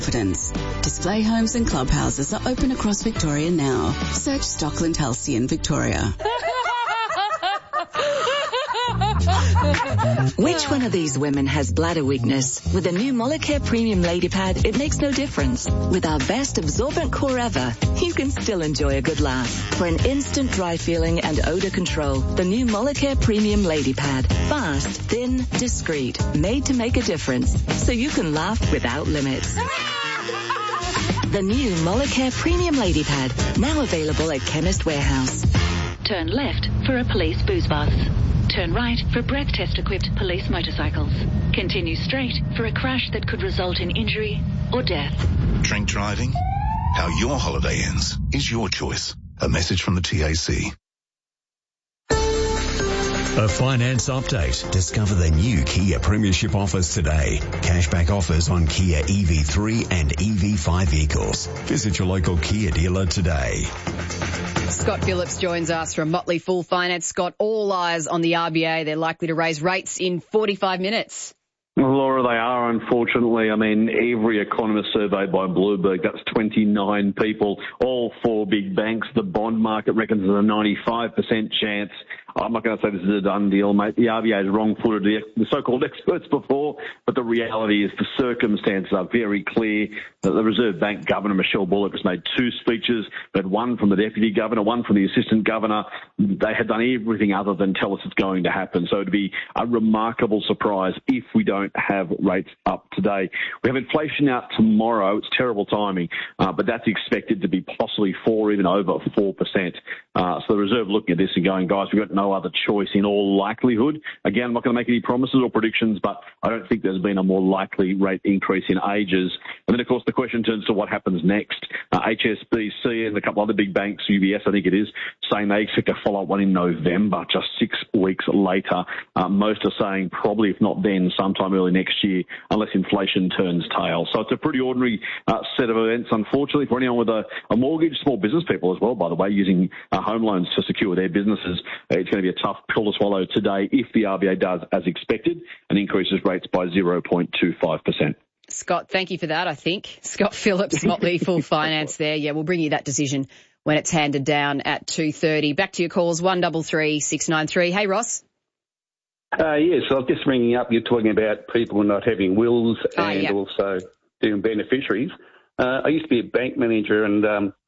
Confidence. Display homes and clubhouses are open across Victoria now. Search Stockland Halcyon Victoria. Which one of these women has bladder weakness? With the new Molicare Premium Lady Pad, it makes no difference. With our best absorbent core ever, you can still enjoy a good laugh. For an instant dry feeling and odor control, the new Molicare Premium Lady Pad. Fast, thin, discreet, made to make a difference. So you can laugh without limits. The new Molicare Premium Lady Pad, now available at Chemist Warehouse. Turn left for a police booze bus. Turn right for breath test-equipped police motorcycles. Continue straight for a crash that could result in injury or death. Drink driving? How your holiday ends is your choice. A message from the TAC. A finance update. Discover the new Kia Premiership offers today. Cashback offers on Kia EV3 and EV5 vehicles. Visit your local Kia dealer today. Scott Phillips joins us from Motley Fool Finance. Scott, all eyes on the RBA. They're likely to raise rates in 45 minutes. Well, Laura, they are, unfortunately. I mean, every economist surveyed by Bloomberg, that's 29 people, all four big banks. The bond market reckons there's a 95% chance. I'm not going to say this is a done deal, mate. The RBA is wrong-footed, the so-called experts before, but the reality is the circumstances are very clear. That the Reserve Bank Governor, Michelle Bullock, has made two speeches, but one from the Deputy Governor, one from the Assistant Governor. They had done everything other than tell us it's going to happen. So it'd be a remarkable surprise if we don't have rates up today. We have inflation out tomorrow. It's terrible timing, but that's expected to be possibly 4, even over 4%. So the Reserve looking at this and going, guys, we've got no other choice in all likelihood. Again, I'm not going to make any promises or predictions, but I don't think there's been a more likely rate increase in ages. And then, of course, the question turns to what happens next. HSBC and a couple other big banks, UBS, I think it is, saying they expect a follow-up one in November, just 6 weeks later. Most are saying probably, if not then, sometime early next year, unless inflation turns tail. So it's a pretty ordinary set of events, unfortunately, for anyone with a mortgage, small business people as well, by the way, using home loans to secure their businesses. It's going to be a tough pill to swallow today if the RBA does as expected and increases rates by 0.25%. Scott, thank you for that, I think. Scott Phillips, Motley Fool Finance there. Yeah, we'll bring you that decision when it's handed down at 2:30. Back to your calls, 133 693. Hey, Ross. Yes, I was just ringing up. You're talking about people not having wills and also doing beneficiaries. I used to be a bank manager, and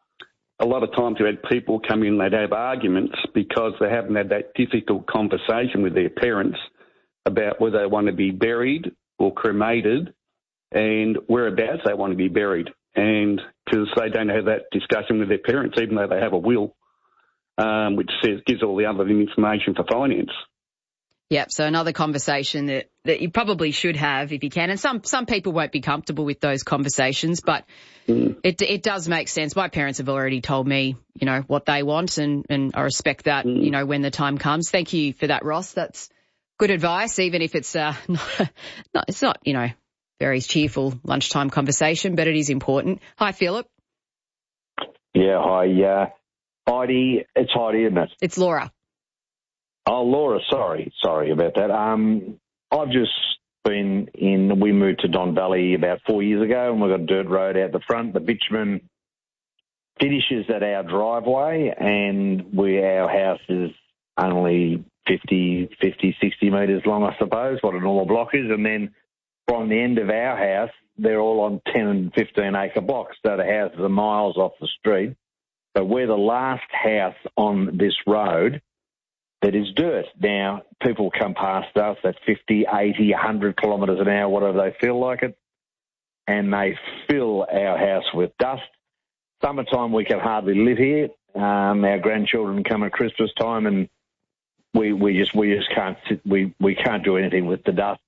a lot of times we had people come in, they'd have arguments because they haven't had that difficult conversation with their parents about whether they want to be buried or cremated and whereabouts they want to be buried. And because they don't have that discussion with their parents, even though they have a will, which gives all the other information for finance. Yep, so another conversation that you probably should have if you can. And some people won't be comfortable with those conversations, but it does make sense. My parents have already told me, you know, what they want, and I respect that, you know, when the time comes. Thank you for that, Ross. That's good advice, even if it's it's not, you know, very cheerful lunchtime conversation, but it is important. Hi, Philip. Yeah, hi, Heidi. It's Heidi, isn't it? It's Laura. Oh, Laura, sorry about that. I've just been we moved to Don Valley about 4 years ago, and we've got a dirt road out the front. The bitumen finishes at our driveway, and our house is only 50, 60 metres long, I suppose, what a normal block is. And then from the end of our house, they're all on 10 and 15 acre blocks, so the houses are miles off the street. But we're the last house on this road that is dirt. Now, people come past us at 50, 80, 100 kilometres an hour, whatever they feel like it, and they fill our house with dust. Summertime, we can hardly live here. Our grandchildren come at Christmas time, and we just can't sit. We can't do anything with the dust.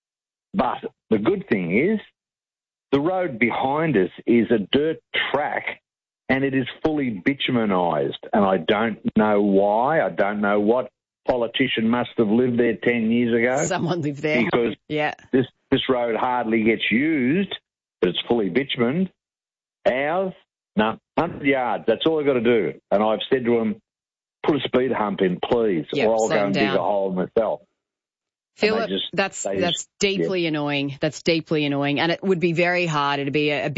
But the good thing is the road behind us is a dirt track, and it is fully bitumenised, and I don't know why. I don't know what politician must have lived there 10 years ago. Someone lived there. Because this road hardly gets used, but it's fully bitumened. Ours, 100 yards, that's all I've got to do. And I've said to them, put a speed hump in, please, or I'll go and dig a hole myself. Philip, that's deeply annoying. That's deeply annoying, and it would be very hard. It'd be a big